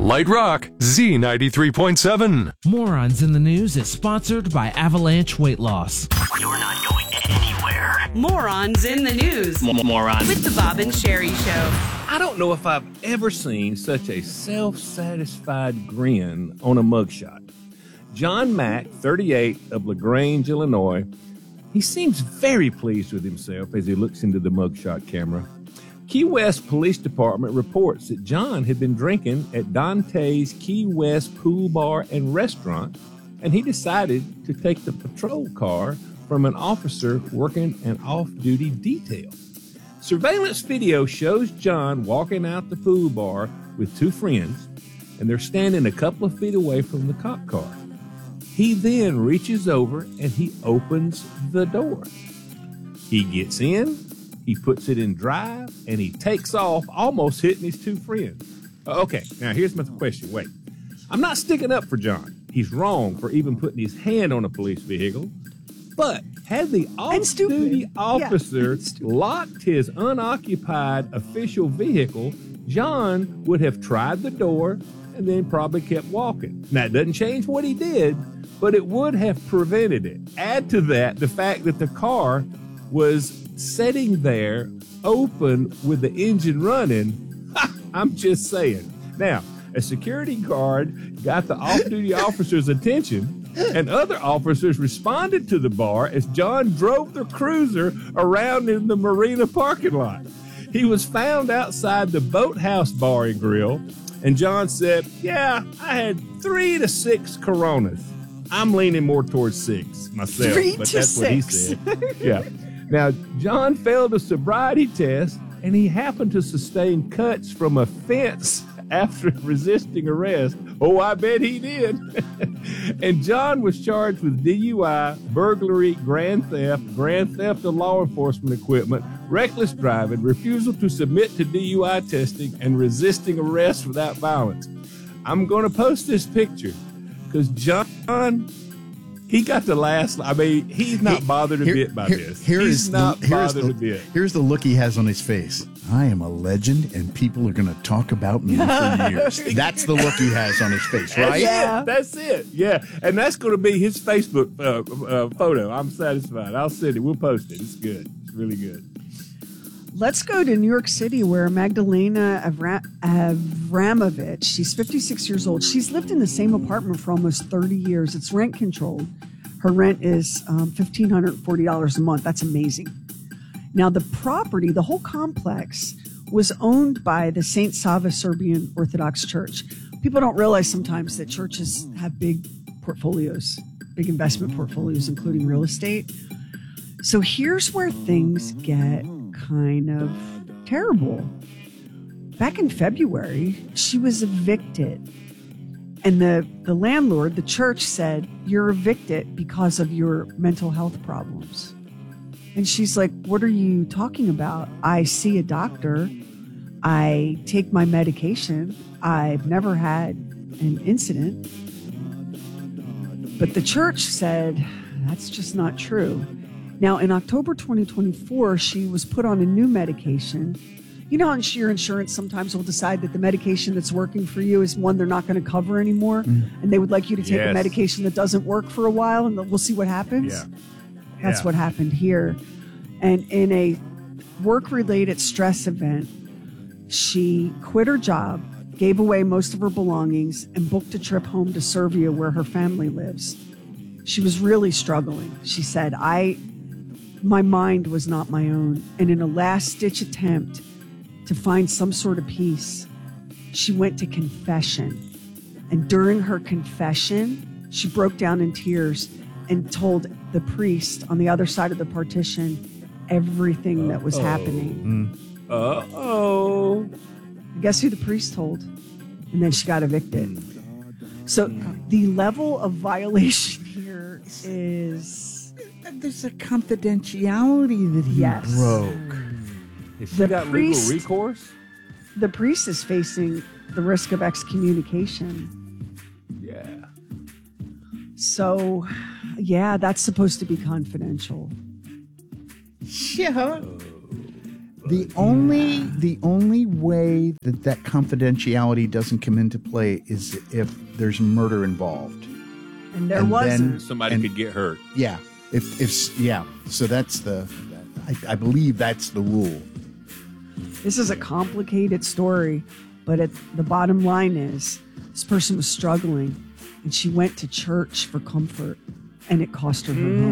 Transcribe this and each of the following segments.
Light Rock, Z93.7. Morons in the News is sponsored by Avalanche Weight Loss. You're not going anywhere. Morons in the News. Morons. With the Bob and Sherry Show. I don't know if I've ever seen such a self-satisfied grin on a mugshot. John Mack, 38, of LaGrange, Illinois. He seems very pleased with himself as he looks into the mugshot camera. Key West Police Department reports that John had been drinking at Dante's Key West Pool Bar and Restaurant, and he decided to take the patrol car from an officer working an off-duty detail. Surveillance video shows John walking out the pool bar with two friends, and they're standing a couple of feet away from the cop car. He then reaches over and he opens the door. He gets in, he puts it in drive, and he takes off, almost hitting his two friends. Okay, now here's my question. Wait, I'm not sticking up for John. He's wrong for even putting his hand on a police vehicle. But had the off-duty officer locked his unoccupied official vehicle, John would have tried the door and then probably kept walking. Now, it doesn't change what he did, but it would have prevented it. Add to that the fact that the car was sitting there open with the engine running. I'm just saying. Now, a security guard got the off-duty officer's attention, and other officers responded to the bar as John drove the cruiser around in the marina parking lot. He was found outside the Boathouse Bar and Grill, and John said, "Yeah, I had 3 to 6 Coronas." I'm leaning more towards 6 myself, but that's what he said. Yeah. Now, John failed a sobriety test, and he happened to sustain cuts from a fence after resisting arrest. Oh, I bet he did. And John was charged with DUI, burglary, grand theft of law enforcement equipment, reckless driving, refusal to submit to DUI testing, and resisting arrest without violence. I'm going to post this picture because John, he got the last. I mean, he's not bothered a bit by this. He's not bothered a bit. Here's the look he has on his face. I am a legend, and people are going to talk about me for years. That's the look he has on his face, right? Yeah, that's it. Yeah, and that's going to be his Facebook photo. I'm satisfied. I'll send it. We'll post it. It's good. It's really good. Let's go to New York City, where Magdalena Avramovich, she's 56 years old. She's lived in the same apartment for almost 30 years. It's rent controlled. Her rent is $1,540 a month. That's amazing. Now, the property, the whole complex, was owned by the St. Sava Serbian Orthodox Church. People don't realize sometimes that churches have big portfolios, big investment portfolios, including real estate. So here's where things get kind of terrible. Back in February, she was evicted. And the landlord, the church, said, "You're evicted because of your mental health problems." And she's like, "What are you talking about? I see a doctor. I take my medication. I've never had an incident." But the church said, that's just not true. Now, in October 2024, she was put on a new medication. You know how your insurance sometimes will decide that the medication that's working for you is one they're not going to cover anymore, and they would like you to take a medication that doesn't work for a while, and we'll see what happens? Yeah. That's what happened here. And in a work-related stress event, she quit her job, gave away most of her belongings, and booked a trip home to Serbia where her family lives. She was really struggling. She said, my mind was not my own. And in a last-ditch attempt to find some sort of peace, she went to confession. And during her confession, she broke down in tears and told the priest on the other side of the partition everything that was happening. Guess who the priest told? And then she got evicted. So the level of violation here is... There's a confidentiality that he broke. Has she got legal recourse? The priest is facing the risk of excommunication. Yeah. So, yeah, that's supposed to be confidential. Yeah. The only way that confidentiality doesn't come into play is if there's murder involved. And there wasn't. Somebody could get hurt. Yeah. So that's I believe that's the rule. This is a complicated story, but the bottom line is this person was struggling, and she went to church for comfort, and it cost her her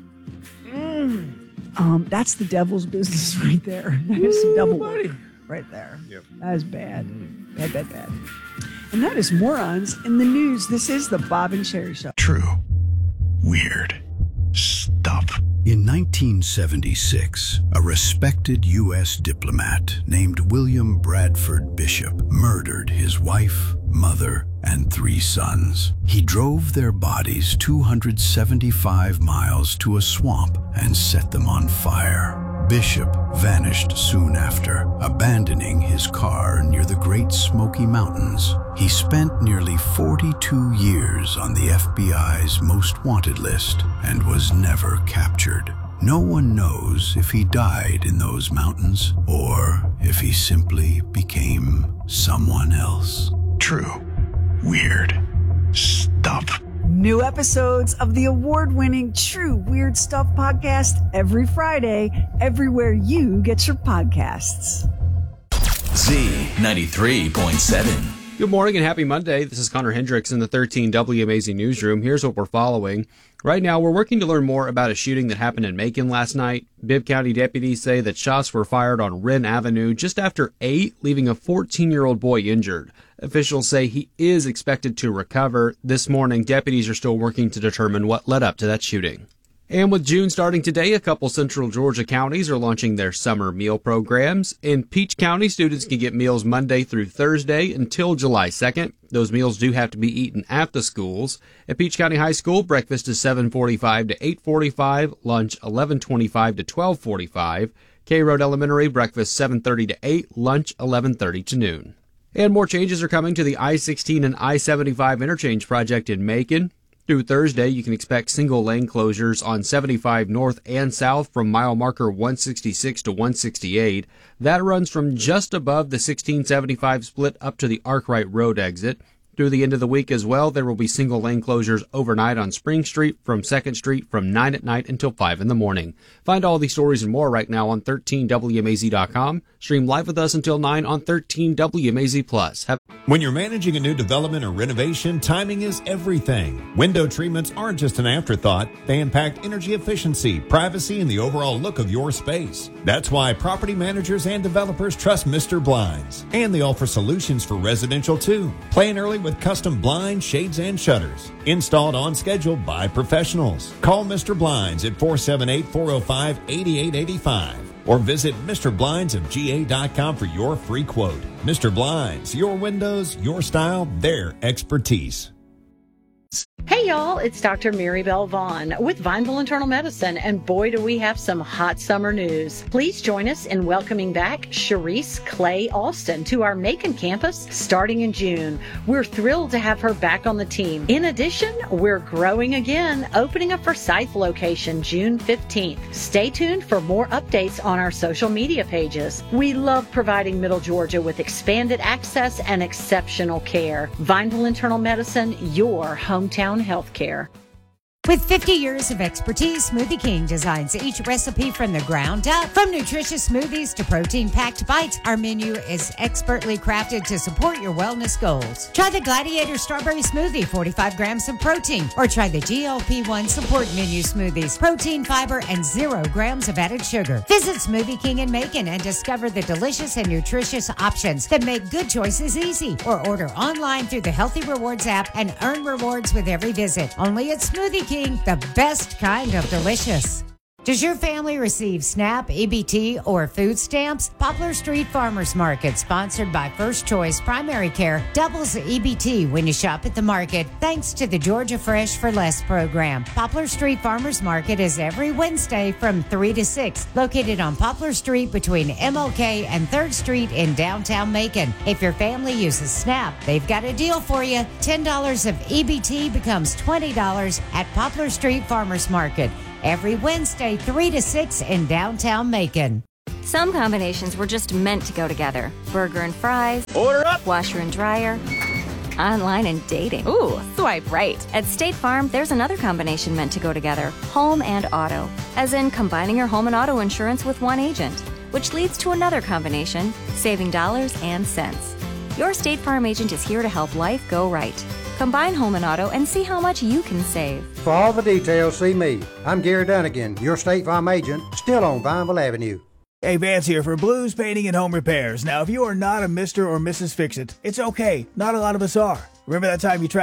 home. That's the devil's business right there. That is some devil work right there. Yep. That is bad. Bad. And that is Morons in the News. This is the Bob and Sherry Show. True. Weird. Stuff. In 1976, a respected U.S. diplomat named William Bradford Bishop murdered his wife, mother, and 3 sons. He drove their bodies 275 miles to a swamp and set them on fire. Bishop vanished soon after, abandoning his car near the Great Smoky Mountains. He spent nearly 42 years on the FBI's most wanted list and was never captured. No one knows if he died in those mountains or if he simply became someone else. True. Weird. Stuff. New episodes of the award-winning True Weird Stuff podcast every Friday, everywhere you get your podcasts. Z93.7. Good morning and happy Monday. This is Connor Hendricks in the 13 WMAZ newsroom. Here's what we're following. Right now, we're working to learn more about a shooting that happened in Macon last night. Bibb County deputies say that shots were fired on Wren Avenue just after 8, leaving a 14-year-old boy injured. Officials say he is expected to recover. This morning, deputies are still working to determine what led up to that shooting. And with June starting today, a couple central Georgia counties are launching their summer meal programs. In Peach County, students can get meals Monday through Thursday until July 2nd. Those meals do have to be eaten at the schools. At Peach County High School, breakfast is 7:45 to 8:45, lunch 11:25 to 12:45. K Road Elementary, breakfast 7:30 to 8, lunch 11:30 to noon. And more changes are coming to the I-16 and I-75 interchange project in Macon. Through Thursday, you can expect single lane closures on 75 north and south from mile marker 166 to 168. That runs from just above the 1675 split up to the Arkwright Road exit. Through the end of the week as well, there will be single lane closures overnight on Spring Street from 2nd Street from 9 at night until 5 in the morning. Find all these stories and more right now on 13WMAZ.com. Stream live with us until 9 on 13WMAZ Plus. When you're managing a new development or renovation, timing is everything. Window treatments aren't just an afterthought. They impact energy efficiency, privacy, and the overall look of your space. That's why property managers and developers trust Mr. Blinds. And they offer solutions for residential too. Plan early with custom blinds, shades, and shutters. Installed on schedule by professionals. Call Mr. Blinds at 478-405-8885 or visit MrBlindsofGA.com for your free quote. Mr. Blinds, your windows, your style, their expertise. Hey y'all, it's Dr. Maribel Vaughn with Vineville Internal Medicine, and boy do we have some hot summer news. Please join us in welcoming back Sharice Clay Alston to our Macon campus starting in June. We're thrilled to have her back on the team. In addition, we're growing again, opening a Forsyth location June 15th. Stay tuned for more updates on our social media pages. We love providing Middle Georgia with expanded access and exceptional care. Vineville Internal Medicine, your hometown healthcare. With 50 years of expertise, Smoothie King designs each recipe from the ground up. From nutritious smoothies to protein-packed bites, our menu is expertly crafted to support your wellness goals. Try the Gladiator Strawberry Smoothie, 45 grams of protein, or try the GLP-1 Support Menu Smoothies, protein, fiber, and 0 grams of added sugar. Visit Smoothie King in Macon and discover the delicious and nutritious options that make good choices easy. Or order online through the Healthy Rewards app and earn rewards with every visit. Only at Smoothie King, the best kind of delicious. Does your family receive SNAP, EBT, or food stamps? Poplar Street Farmers Market, sponsored by First Choice Primary Care, doubles the EBT when you shop at the market, thanks to the Georgia Fresh for Less program. Poplar Street Farmers Market is every Wednesday from 3 to 6, located on Poplar Street between MLK and 3rd Street in downtown Macon. If your family uses SNAP, they've got a deal for you. $10 of EBT becomes $20 at Poplar Street Farmers Market. Every Wednesday, 3 to 6 in downtown Macon. Some combinations were just meant to go together. Burger and fries. Order up! Washer and dryer. Online and dating. Ooh, swipe right. At State Farm, there's another combination meant to go together. Home and auto. As in combining your home and auto insurance with one agent. Which leads to another combination, saving dollars and cents. Your State Farm agent is here to help life go right. Combine home and auto and see how much you can save. For all the details, see me. I'm Gary Dunnigan, your State Farm agent, still on Vineville Avenue. Hey, Vance here for Blues Painting and Home Repairs. Now, if you are not a Mr. or Mrs. Fix-It, it's okay. Not a lot of us are. Remember that time you tried